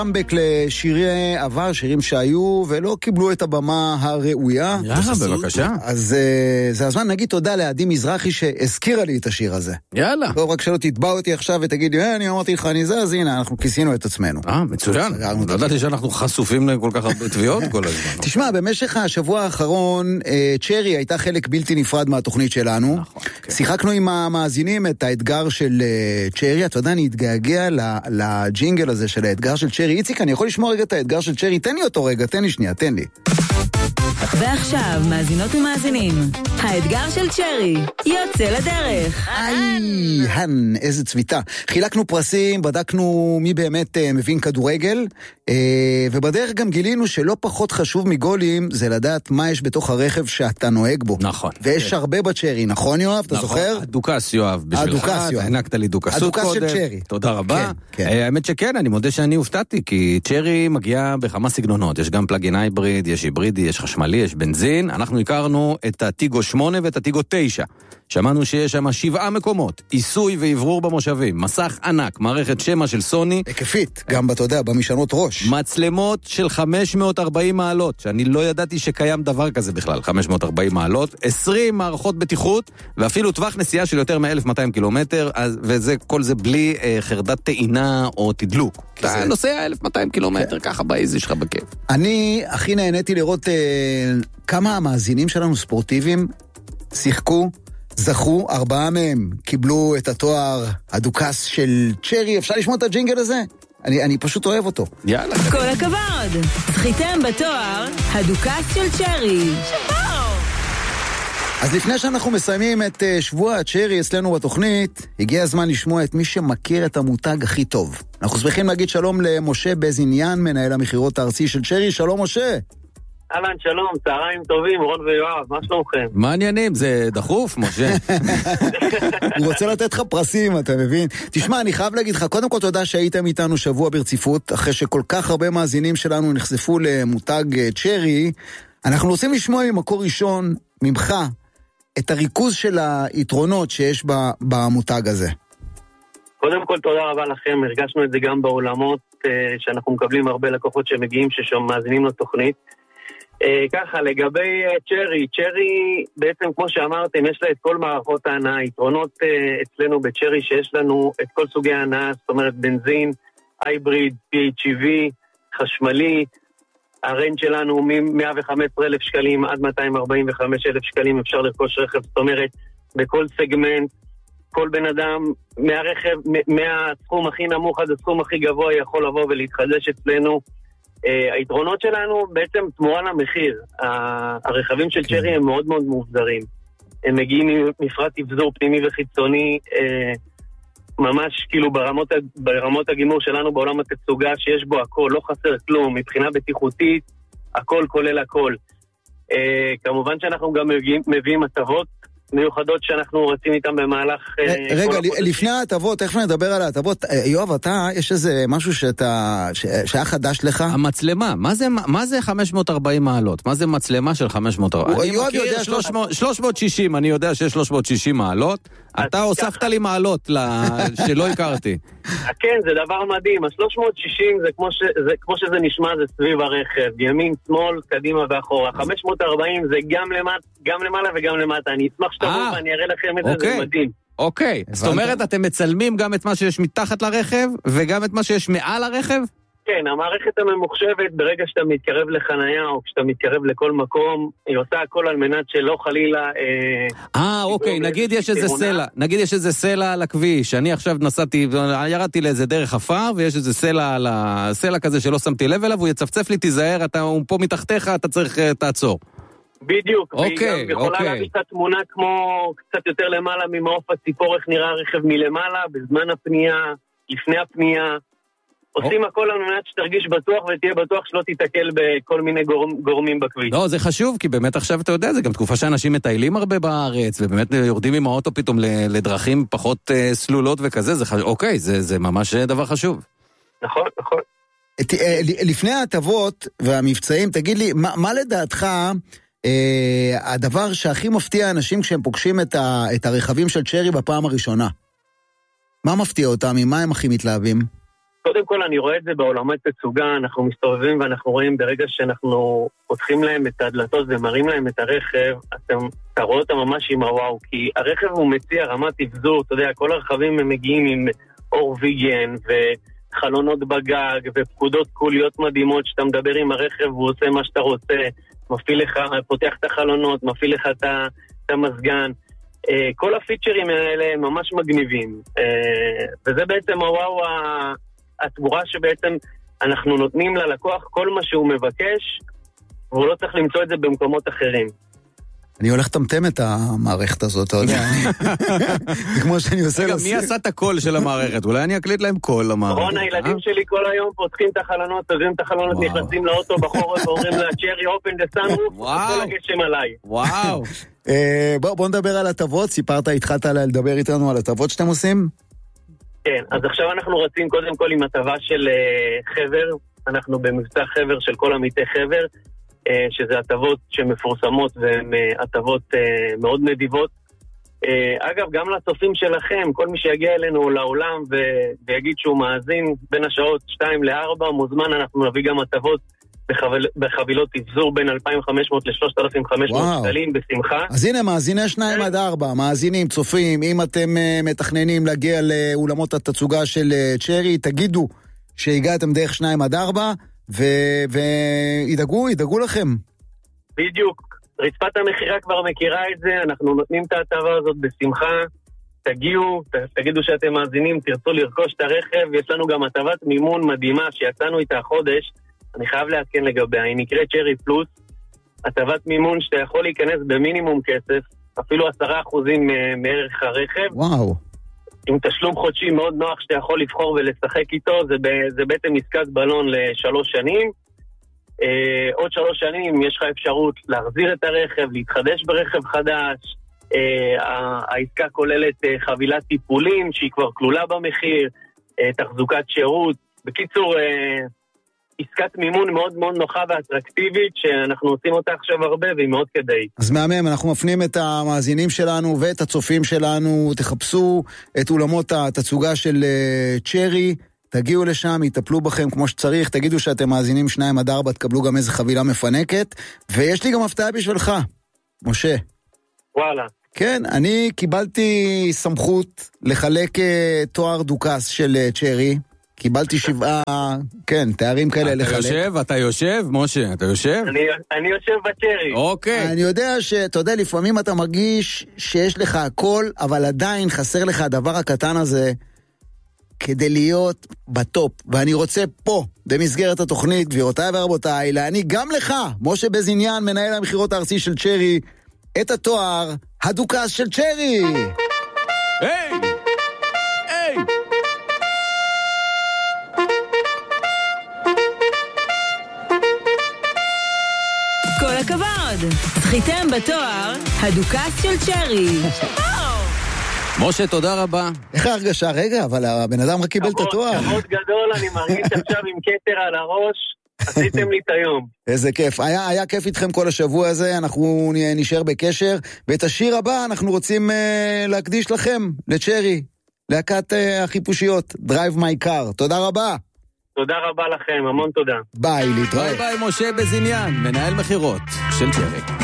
קאמבק לשירי עבר, שירים שהיו ולא קיבלו את הבמה הראויה. יאללה, בבקשה. אז זה הזמן נגיד תודה לעדי מזרחי שהזכירה לי את השיר הזה. יאללה. לא רק שלא תתבע אותי עכשיו ותגיד לי, אני אמרתי לך אני זה, אז הנה, אנחנו כיסינו את עצמנו. מצוין. לא ידעתי שאנחנו חשופים לכל כך הרבה תביעות כל הזמן. תשמע, במשך השבוע האחרון, צ'רי הייתה חלק בלתי נפרד מהתוכנית שלנו. שיחקנו עם המאזינים את האתגר של צ'רי. אתה יודע, אני התגעגע לג'ינגל הזה של האתגר של צ'רי. איציק, אני יכול לשמוע רגע את האתגר של צ'רי? תן לי אותו רגע, תן לי שנייה, תן לי. ועכשיו, מאזינות ומאזינים, האתגר של צ'רי יוצא לדרך. איזה צביטה. חילקנו פרסים, בדקנו מי באמת מבין כדורגל, ובדרך גם גילינו שלא פחות חשוב מגולים זה לדעת מה יש בתוך הרכב שאתה נוהג בו. נכון. ויש הרבה בצ'רי, נכון יואב? אתה זוכר? הדוקס יואב, בשבילך, הענקת לי דוקסות קודם. הדוקס של צ'רי. תודה רבה. האמת שכן, אני מודה שאני הופתעתי, כי צ'רי מגיעה בכמה סגנונות. יש גם פלאגין הייבריד, יש היברידי, יש חשמלי, יש בנזין. אנחנו הכרנו את הטיגו 8 ואת הטיגו 9. שמענו שיש שם 7 מקומות, עיסוי ועברור במושבים, מסך ענק, מערכת שמע של סוני. היקפית, גם אתה יודע, במשענות ראש. מצלמות של 540 מעלות, שאני לא ידעתי שקיים דבר כזה בכלל, 540 מעלות, 20 מערכות בטיחות, ואפילו טווח נסיעה של יותר מ-1200 קילומטר, וכל זה בלי חרדת טעינה או תדלוק. אתה נוסע 1200 קילומטר, ככה באיזי שלך בכיף. אני הכי נהניתי לראות כמה המאזינים שלנו ספורטיביים שיחקו, זכו, 4 מהם קיבלו את התואר הדוקס של צ'רי. אפשר לשמוע את הג'ינגל הזה? אני פשוט אוהב אותו. יאללה. כל הכבוד. זכיתם בתואר הדוקס של צ'רי. אז לפני שאנחנו מסיימים את שבוע הצ'רי אצלנו בתוכנית, הגיע הזמן לשמוע את מי שמכיר את המותג הכי טוב. אנחנו שמחים להגיד שלום למשה בזיניאן, מנהל המכירות הארצי של צ'רי. שלום משה. אהלן, שלום, צהריים טובים, רון ויואב, מה שלומכם? מעניינים, זה דחוף, משה? הוא רוצה לתת לך פרסים, אתה מבין? תשמע, אני חייב להגיד לך, קודם כל תודה שהייתם איתנו שבוע ברציפות, אחרי שכל כך הרבה מאזינים שלנו נחשפו למותג צ'רי. אנחנו רוצים לשמוע ממקור ראשון, ממך, את הריכוז של היתרונות שיש במותג הזה. קודם כל תודה רבה לכם, הרגשנו את זה גם בעולמות, שאנחנו מקבלים הרבה לקוחות שמגיעים, שמאזינים לתוכנית. ככה, לגבי צ'רי בעצם כמו שאמרתם, יש לה את כל מערכות ההנאה, יתרונות אצלנו בצ'רי שיש לנו את כל סוגי ההנאה, זאת אומרת בנזין, הייבריד, PHEV, חשמלי, הרנט שלנו מ-115,000 שקלים עד 245,000 שקלים אפשר לרכוש רכב, זאת אומרת בכל סגמנט, כל בן אדם מהרכב, מהסכום הכי נמוך עד הסכום הכי גבוה יכול לבוא ולהתחדש אצלנו. היתרונות שלנו בעצם תמורה למחיר. הרכבים של צ'רי הם מאוד מאוד מוסדרים. הם מגיעים ממפרט אבזור פנימי וחיצוני, ממש כאילו ברמות הגימור שלנו בעולם התצוגה, שיש בו הכל, לא חסר כלום, מבחינה בטיחותית, הכל כולל הכל. כמובן שאנחנו גם מביאים הטבות מיוחדות שאנחנו רצים איתם במהלך... רגע, לפני ההטבות, תכף נדבר על ההטבות. יואב, אתה, יש איזה משהו שהיה חדש לך? המצלמה, מה זה 540 מעלות? מה זה מצלמה של 540? יואב יודע 360, אני יודע שיש 360 מעלות. אתה הוספת לי מעלות שלא הכרתי. כן, זה דבר מדהים. ה-360 זה כמו שזה נשמע, זה סביב הרכב. ימין, שמאל, קדימה ואחורה. 540 זה גם למעלה וגם למטה. אני אשמח שתבוא ואני אראה לכם את זה, זה מדהים. אוקיי, זאת אומרת, אתם מצלמים גם את מה שיש מתחת לרכב, וגם את מה שיש מעל הרכב? כן, המערכת הממוחשבת, ברגע שאתה מתקרב לחנייה, או כשאתה מתקרב לכל מקום, היא עושה הכל על מנת שלא חלילה... אוקיי, נגיד יש איזה סלע על הכביש, אני עכשיו ירדתי לאיזה דרך אפר, ויש איזה סלע כזה שלא שמתי לב אליו, הוא יצפצף לי, תיזהר, הוא פה מתחתיך, אתה צריך תעצור. בדיוק, והיא גם יכולה להביא את התמונה כמו קצת יותר למעלה ממעוף הציפור, איך נראה הרכב מלמעלה, בזמן הפנייה, לפני הפנייה, עושים הכל על מנת שתרגיש בטוח ותהיה בטוח שלא תתקל בכל מיני גורמים בכביש. לא, זה חשוב, כי באמת עכשיו אתה יודע, זה גם תקופה שאנשים מטיילים הרבה בארץ, ובאמת יורדים עם האוטו פתאום לדרכים פחות סלולות וכזה, אוקיי, זה ממש דבר חשוב. נכון, נכון. לפני ההטבות והמבצעים, תגיד לי, מה לדעתך הדבר שהכי מפתיע אנשים כשהם פוגשים את הרכבים של צ'רי בפעם הראשונה? מה מפתיע אותם? ממה הם הכי מתלהבים? קודם כל אני רואה את זה בעולמות תצוגה, אנחנו מסתובבים ואנחנו רואים ברגע שאנחנו פותחים להם את הדלתות ומראים להם את הרכב, אתה רואה אותם ממש עם הוואו, כי הרכב הוא מציע רמת תבזור, אתה יודע, כל הרכבים הם מגיעים עם אור ויגן וחלונות בגג ופקודות קוליות מדהימות, שאתה מדבר עם הרכב והוא עושה מה שאתה רוצה, מפעיל לך, פותח את החלונות, מפעיל לך את המזגן, כל הפיצ'רים האלה הם ממש מגניבים, וזה בעצם הוואו התמורה שבעצם אנחנו נותנים ללקוח כל מה שהוא מבקש, והוא לא צריך למצוא את זה במקומות אחרים. אני הולך לטמטם את המערכת הזאת, אתה יודע. זה כמו שאני עושה... רגע, מי עשה את הקול של המערכת? אולי אני אקליט להם קול למערכת. רון, הילדים שלי כל היום פותחים את החלונות, סוגרים את החלונות, נכנסים לאוטו בחורף, ואומרים לה, צ'רי, open the sunroof, כל הגשם עליי. וואו. בוא נדבר על הטבות, סיפרת, התחלת לדבר איתנו על הטבות שאתם עושים? כן, אז עכשיו אנחנו רצים קודם כל עם הטבה של חבר, אנחנו במבצע חבר של כל עמיתי חבר, שזה הטבות שמפורסמות והן הטבות מאוד נדיבות. אגב, גם לצופים שלכם, כל מי שיגיע אלינו לעולם ויגיד שהוא מאזין בין השעות 2-4, מוזמן, אנחנו נביא גם הטבות בחבילות תבזור בין 2,500 ל-3,500 שקלים בשמחה. אז הנה, מאזיני 2-4, מאזינים, צופים, אם אתם מתכננים להגיע לאולמות התצוגה של צ'רי, תגידו שהגעתם דרך 2-4, וידאגו לכם. בדיוק, רצפת המחירה כבר מכירה את זה, אנחנו נותנים את ההטבה הזאת בשמחה, תגידו שאתם מאזינים, תרצו לרכוש את הרכב, יש לנו גם הטבת מימון מדהימה שיצאנו איתה החודש, אני חייב לעדכן לגביה, היא נקראת צ'רי פלוס, הטבת מימון שאתה יכול להיכנס במינימום כסף, אפילו 10% מערך הרכב. וואו. עם תשלום חודשי מאוד נוח שאתה יכול לבחור ולשחק איתו, זה בעצם עסקת בלון ל3 שנים. עוד 3 שנים יש לך אפשרות להחזיר את הרכב, להתחדש ברכב חדש. העסקה כוללת חבילת טיפולים שהיא כבר כלולה במחיר, תחזוקת שירות. בקיצור, עסקת מימון מאוד מאוד נוחה ואטרקטיבית, שאנחנו עושים אותה עכשיו הרבה, והיא מאוד כדאית. אז מהמם, אנחנו מפנים את המאזינים שלנו ואת הצופים שלנו, תחפשו את אולמות התצוגה של צ'רי, תגיעו לשם, יטפלו בכם כמו שצריך, תגידו שאתם מאזינים 2-4, תקבלו גם איזה חבילה מפנקת, ויש לי גם הפתעה בשבילך, משה. וואלה. כן, אני קיבלתי סמכות לחלק תואר דוקס של צ'רי, קיבלתי 7, כן, תארים כאלה לחלק. אתה יושב, משה, אתה יושב? אני יושב בצ'רי. אוקיי. אני יודע שאתה יודע, לפעמים אתה מרגיש שיש לך הכל, אבל עדיין חסר לך הדבר הקטן הזה, כדי להיות בטופ. ואני רוצה פה, במסגרת התוכנית, גבירותיי ורבותיי, להעניק גם לך, משה בזיניאן, מנהל המחירות הארצי של צ'רי, את התואר הדוקס של צ'רי. היי! היי! כל הכבוד, זכיתם בתואר הדוקס של צ'רי. משה, תודה רבה. איך ההרגשה? רגע, אבל הבן אדם רק קיבל את התואר. כבוד גדול, אני מרגיש עכשיו עם כתר על הראש, עשיתם לי את היום. איזה כיף, היה כיף איתכם כל השבוע הזה, אנחנו נשאר בקשר, ואת השיר הבא אנחנו רוצים להקדיש לכם, לצ'רי, להקת החיפושיות, Drive My Car. תודה רבה. תודה רבה לכם, המון תודה. ביי, להתראות. ביי ביי, משה בזיניאן, מנהל מחירות של צ'רי.